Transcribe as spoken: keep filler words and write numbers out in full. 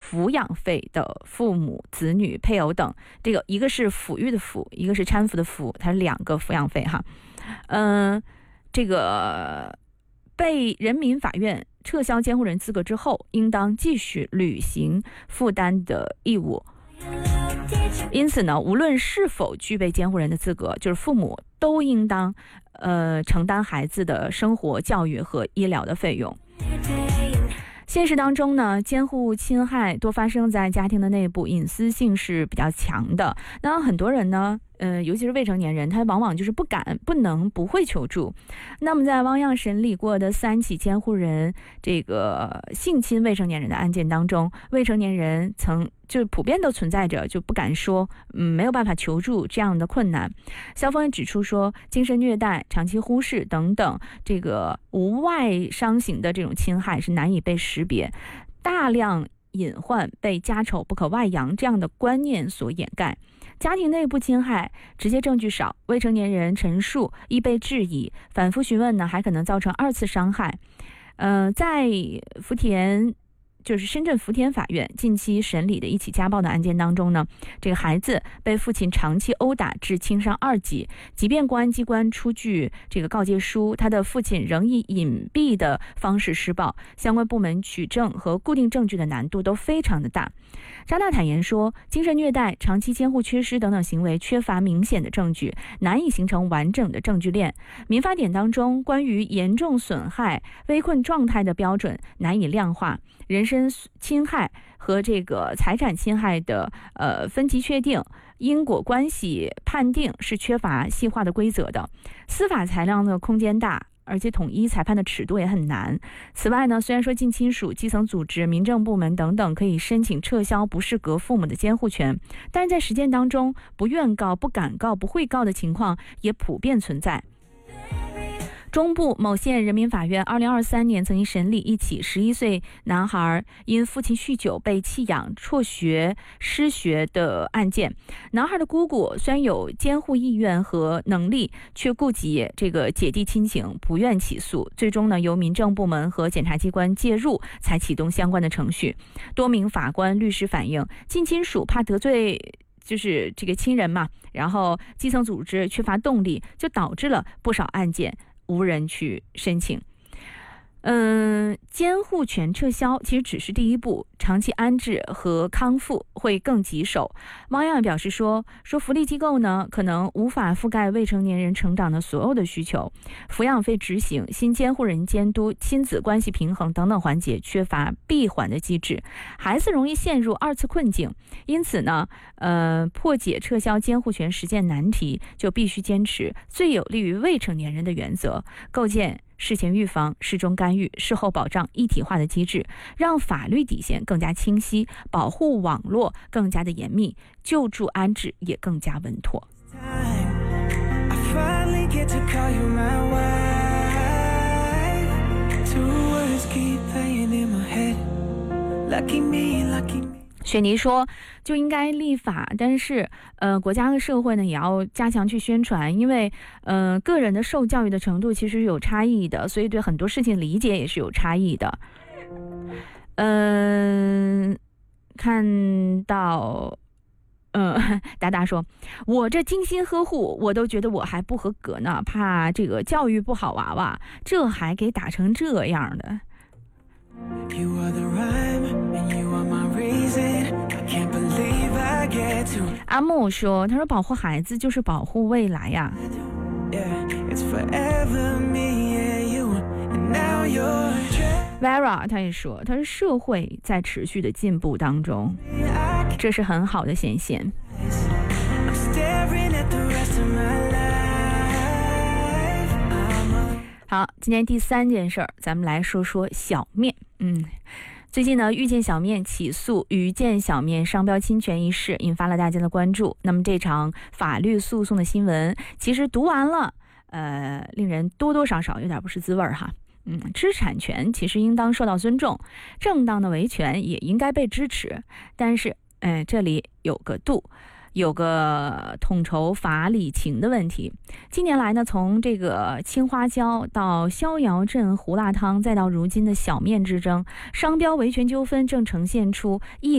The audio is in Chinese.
抚养费的父母、子女、配偶等。这个一个是抚育的抚，一个是搀扶的扶，它是两个抚养费哈。嗯、呃，这个被人民法院撤销监护人资格之后，应当继续履行负担的义务。因此呢，无论是否具备监护人的资格，就是父母都应当呃承担孩子的生活、教育和医疗的费用。现实当中呢，监护侵害多发生在家庭的内部，隐私性是比较强的。那很多人呢，呃，尤其是未成年人，他往往就是不敢、不能、不会求助。那么在汪洋审理过的三起监护人这个性侵未成年人的案件当中，未成年人曾就普遍都存在着就不敢说，嗯，没有办法求助这样的困难。校方也指出说，精神虐待、长期忽视等等，这个无外伤型的这种侵害是难以被识别，大量隐患被家丑不可外扬这样的观念所掩盖。家庭内部侵害直接证据少，未成年人陈述易被质疑，反复询问呢还可能造成二次伤害。呃，在福田就是深圳福田法院近期审理的一起家暴的案件当中呢，这个孩子被父亲长期殴打致轻伤二级，即便公安机关出具这个告诫书，他的父亲仍以隐蔽的方式施暴，相关部门取证和固定证据的难度都非常的大。张大坦言说，精神虐待、长期监护缺失等等行为缺乏明显的证据，难以形成完整的证据链。民法典当中关于严重损害、危困状态的标准难以量化，人身侵害和这个财产侵害的呃分级确定、因果关系判定是缺乏细化的规则的，司法裁量的空间大，而且统一裁判的尺度也很难。此外呢，虽然说近亲属、基层组织、民政部门等等可以申请撤销不适格父母的监护权，但是在实践当中，不愿告、不敢告、不会告的情况也普遍存在。中部某县人民法院二零二三年曾经审理一起十一岁男孩因父亲酗酒被弃养、辍学、失学的案件。男孩的姑姑虽然有监护意愿和能力，却顾及这个姐弟亲情，不愿起诉。最终呢，由民政部门和检察机关介入，才启动相关的程序。多名法官、律师反映，近亲属怕得罪就是这个亲人嘛，然后基层组织缺乏动力，就导致了不少案件无人去申请。嗯，监护权撤销其实只是第一步，长期安置和康复会更棘手。汪洋表示说，说福利机构呢可能无法覆盖未成年人成长的所有的需求，抚养费执行、新监护人监督、亲子关系平衡等等环节缺乏闭环的机制，孩子容易陷入二次困境。因此呢，呃，破解撤销监护权实践难题，就必须坚持最有利于未成年人的原则，构建事前预防、事中干预、事后保障一体化的机制，让法律底线更加清晰，保护网络更加的严密，救助安置也更加稳妥。雪妮说，就应该立法，但是呃，国家和社会呢也要加强去宣传，因为呃，个人的受教育的程度其实有差异的，所以对很多事情理解也是有差异的。嗯、呃，看到。嗯，达达说，我这精心呵护，我都觉得我还不合格呢，怕这个教育不好娃娃，这还给打成这样的。阿木说，他说保护孩子就是保护未来呀。Vera 他也说，他说社会在持续的进步当中，这是很好的显现。好，今天第三件事儿，咱们来说说小面。嗯，最近呢，遇见小面起诉遇见小面商标侵权一事引发了大家的关注。那么这场法律诉讼的新闻，其实读完了，呃，令人多多少少有点不是滋味哈。嗯，知识产权其实应当受到尊重，正当的维权也应该被支持，但是，呃，这里有个度。有个统筹法理情的问题。近年来呢，从这个青花椒到逍遥镇胡辣汤，再到如今的小面之争，商标维权纠纷正呈现出一